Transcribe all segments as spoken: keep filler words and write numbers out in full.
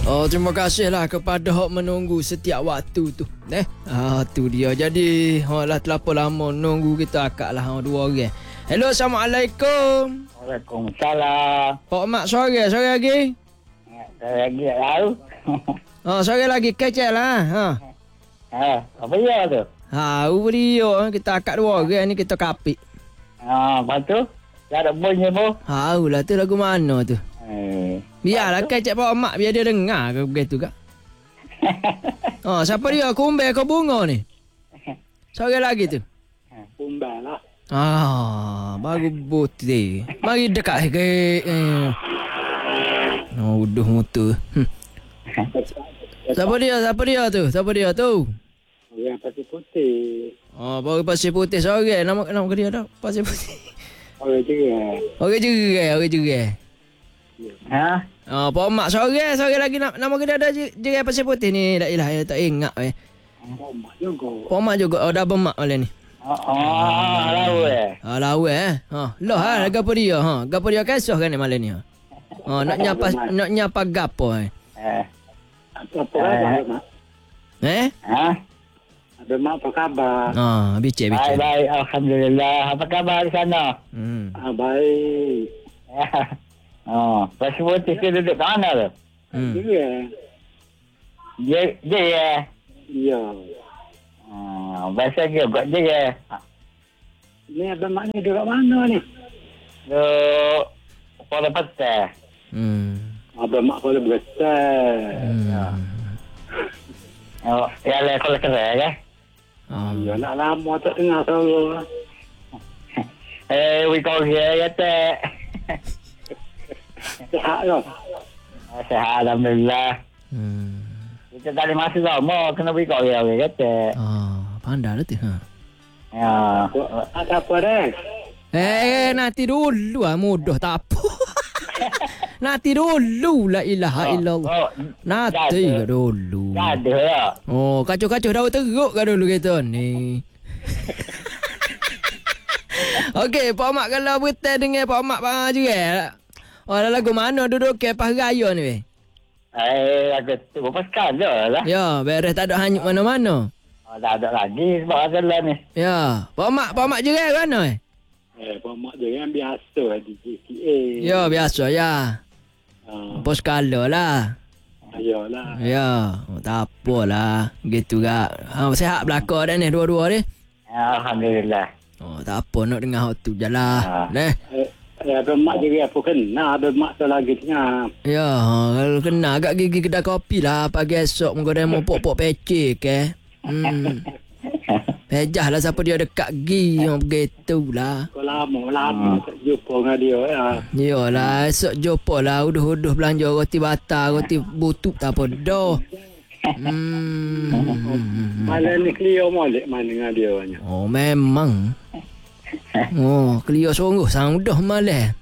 Oh, terima kasihlah kepada hok menunggu setiap waktu tu. Eh, ah tu dia. Jadi, hok lah terlalu lama nunggu kita akak lah hok dua orang. Hello, Assalamualaikum. Waalaikumsalam. Pak Mak sore, sore lagi. Sore lagi tak tahu. Oh, sore lagi kecil lah. Ha. Ha, apa dia tu? Ha, dia kita akak dua orang ni kita kapik. Ha, lepas tu tak ada bunyi pun. Ha, lah tu lagu mana tu? Eh. Biarlah kecil Pak Mak biar dia dengar ke begitu kak. Oh, siapa dia? Kumbel ke bunga ni? Sore lagi tu. Kumbel lah. Ah, baru putih. Mari dekat ke. Eh. Oh, udah motor. Hmm. Siapa dia? Siapa dia tu? Siapa dia tu? Yang pasir putih. Oh, baru pasir putih sore. Nama nama dia dah. Pasir putih. Orang jerai. Orang jerai, orang jerai. Ha? Oh, Pak Mak sore, sore lagi nama, nama dia ada jerai pasir putih ni. Tak ilah, tak ingat eh. Pak Mak juga. Pak Mak juga. Oh, dah bermak oleh ni. Oh, oh lawa eh. Ah, lawa eh. Ha, loh ha, gapo dia ha. Gapo dia kesah kan malam ni ha. Oh, nak nyapa nak nyapa gapo eh. Eh. Apa khabar, Mak? Eh? Ha? Ada Mak apa khabar? Ah, bicik bicik. Baik, baik. Alhamdulillah. Apa khabar di sana? Hmm. Ah, baik. Oh, pasir putih tu duduk kat mana tu? Hmm. Dia. Dia, dia ya? Ya. Ah, bahasa dia buat dia ya? Ni abang mak ni duduk kat mana ni? Duduk Kuala Petang. Hmm. Abang mak Kuala Besar. Hmm. Oh, ya lah Kuala Kerai kan? Oh. Ya nak lama tak dengar suara. Eh, we call here ya tak? Sihat ke? Sihat, Alhamdulillah. Hmm. Kita tak ada masa lama, kena we call here ya tak? Ah, pandai lah tu ha. Ya. Ada apa dah? Eh, nanti dulu ah mudah tak apa. Nanti dulu la ilaha illallah. Oh, Nanti ke dulu. tak ada lah. Oh, kacau-kacau dah teruk ke dulu kita ni. Okey, Pak Mak kalau bertai dengan Pak Mak bang juga. Oh, lagu mana duduk ke pas raya ni weh? Eh, aku tu berapa sekali lah. Ya, beres tak ada hanyut mana-mana. Oh, tak ada lagi sebab ada lah ni. Ya, Pak Mak, Pak Mak juga mana eh? Eh, Pak Mak dia yang biasa di G C A. Ya, biasa ya. Ah, Apa skala lah. ayolah. Ya, oh, tak apalah. Gitu gak. Ha, sihat belakang dah ni dua-dua ni. Alhamdulillah. Oh, tak apa nak dengar hak tu je lah. Ha. Neh. Eh, eh, abang mak dia apa kena? Abang mak tu lagi tengah. Ya, kalau kena agak gigi kedai kopi lah pagi esok muka demo pok-pok pecik ke. Hmm. Pejah lah siapa dia dekat gi yang begitu lah. Kau lama, lama tak jumpa dengan dia. Ya. Yalah, esok jumpa lah. Uduh-uduh belanja roti bata, roti butut tak apa dah. Hmm. Malam ni Cleo molek mana dengan dia. Oh, memang. Oh, Cleo sungguh sangudah malah.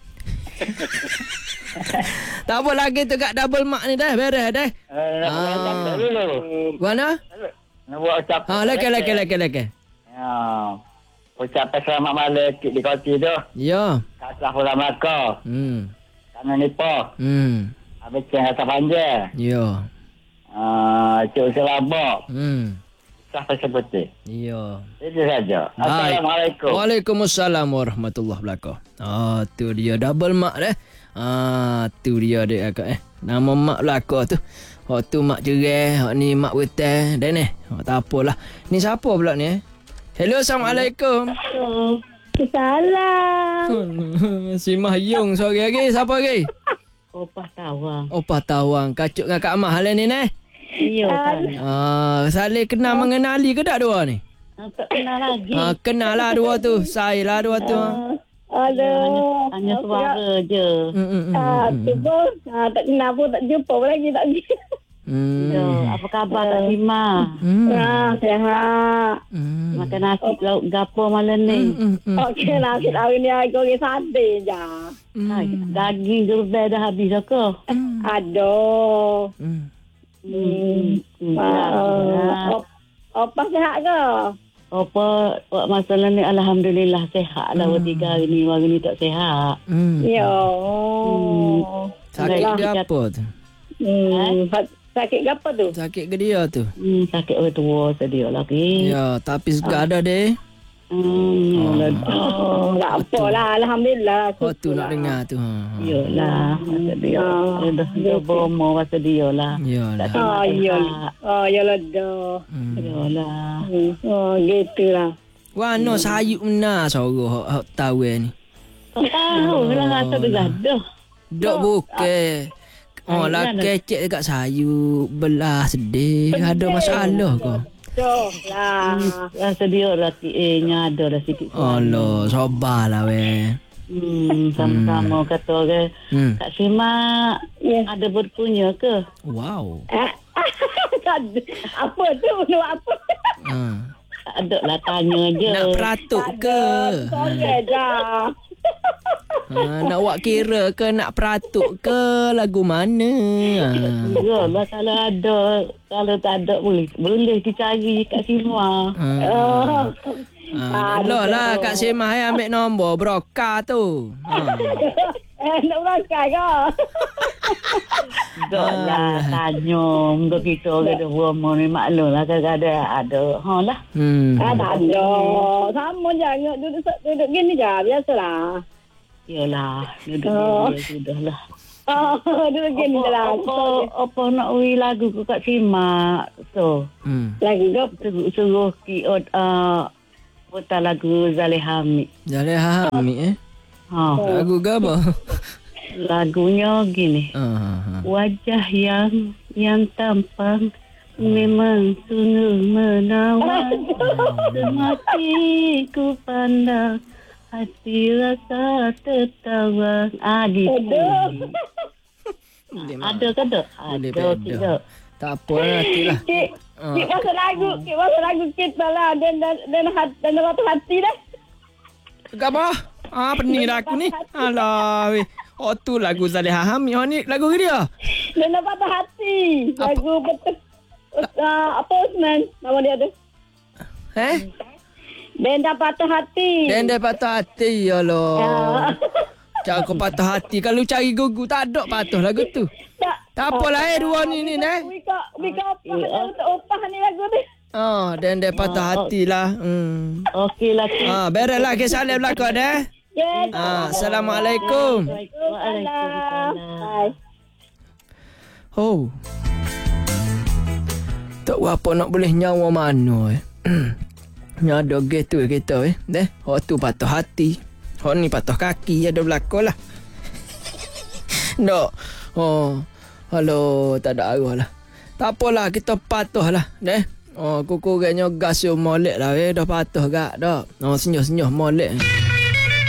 Tak apa lagi tu kat double mark ni dah beres dah. Eh, nak Ah. ucap dulu. Mana? Nak buat ucap. Ha, leke leke leke leke. Ya. Ucapan selamat malam di koti tu. Ya. Kat Sahula Melaka. Hmm. Tanah Nipo. Hmm. Habis ceng atas panjang. Ya. Ah, Cik Selabak. Hmm. Sah pasir putih. Ya. Itu saja. Baik. Assalamualaikum. Waalaikumsalam warahmatullahi wabarakatuh. Ah, tu dia double mak dah. Ah, tu dia dia akak eh. Nama mak belaka tu. Hak tu mak cerai, hak ni mak betai. Dan ni, hak tak apalah. Ni siapa pula ni eh? Hello, Assalamualaikum. Salam. Si Mah Yung sore lagi. Siapa lagi? Opah Tawang. Opah Tawang. Kacuk dengan Kak Mah hal ni ni. Ya, Salam. Ah, saling kenal mengenali ke tak dua ni? Tak kenal lagi. Ah, kenal lah dua tu. Saya lah dua tu. Aduh. Hanya suara je. Hmm, hmm, hmm, Ah, hmm, tu pun ah, tak kenal pun, tak jumpa pun lagi tak lagi. hmm. Ya, apa khabar Kak Sima? Hmm. Ah, sehat. Hmm. Makan nasi lauk gapo malam ni. Hmm, hmm, Okey, nasi hari ni aku orang sate je. hmm. Daging gerbel dah habis dah ke? Aduh. Hmm. Hmm. Ah, op- Opah sehat ke? Apa buat masalah ni alhamdulillah sehat lah. Hmm. Tiga hari ni, hari ni tak sehat. Hmm. Ya. Sakit dia apa tu? Hmm, sak- sakit apa tu? Sakit ke dia tu? Hmm, sakit orang tua sedia lagi. Ya, tapi segala ada deh. Hmm, oh, tak apalah. Alhamdulillah. Oh tu nak dengar tu. Ha. Iyalah, masa dia. Dah dah bomo masa dia lah. Yalah. Oh, iyalah. Oh, iyalah dah. Hmm. Iyalah. Oh, gitulah. Wano sayuk mena sorok hok hok tahu ni. Tak tahu lah rasa dia gaduh. Dok buke. Oh lah kecek dekat sayuk belah sedih. Ada masalah kau. Dah lah. Rasa dia laki eh ada dah sikit. Allah, sabarlah weh. Hmm, sama-sama kata orang. Hmm. Kak Sima ada berpunya ke? Wow. Apa tu? Nak apa? Ha. Ada lah tanya je. Nak peratuk ke? Okey dah. Ha, nak buat kira ke nak peratuk ke lagu mana? Ha. Ya lah kalau ada, kalau tak ada boleh boleh dicari kat Sima. Ha. Oh. Ha, dah lah Kak Semah ai ambil nombor broka tu. Ha. Eh nak berangkat ke? Tak lah tanya. Muka kita ke dua rumah ni maklum lah kadang-kadang ada. Ha lah. Hmm. Ah, tak ada. Sama jangan duduk duduk gini je. Biasalah. Yalah. Duduk oh. gini sudah lah. Oh, duduk gini je lah. Apa, apa nak ui lagu ke kat Simak tu? Hmm. Lagu ke? Suruh, suruh kiot uh, putar lagu Zaleh Hamid. Zaleh Hamid eh. Ha. Lagu ke apa? Lagunya gini. Ha, ha, ha. Wajah yang yang tampang memang sungguh menawan. Semakin ku pandang hati rasa tertawa. Ah gitu. Ada ke tak? Boleh Ada beda. tidak? Tak apa lah nantilah. Cik, cik masa lagu, cik masa lagu kita lah. Dan dan dan hati dan rata hati dah. Apa? Ah pening dah aku ni. Alah weh. Oh tu lagu Zaleh Hamid. Oh ni lagu dia. Dan rata hati. Lagu betul. Uh, apa Osman? Nama dia tu? Eh? Benda patah hati. Dan dia patah hati. Ya Allah. Cara kau patah hati. Kalau cari gugu tak ada patah lagu tu. Tak. Tak apalah eh dua ni ni eh. Wika, wika opah ni untuk opah ni lagu ni. Oh, dan dia patah hati lah. Hmm. Okey lah. Ah, beres lah kisah dia belakang dah. Ya. Ah, Assalamualaikum. Waalaikumsalam. Bye. Oh. Tak apa nak boleh nyawa mana eh. Ni ada gitu kita eh. Deh, hok tu patah hati. Hok ni patah kaki ada belakang lah. Dok. Oh. Halo, tak ada arah lah. Tak apalah, kita patuh lah. Deh. Oh, kuku gaknya gas yo molek lah eh. Dah patuh gak dak. Oh, senyum-senyum molek.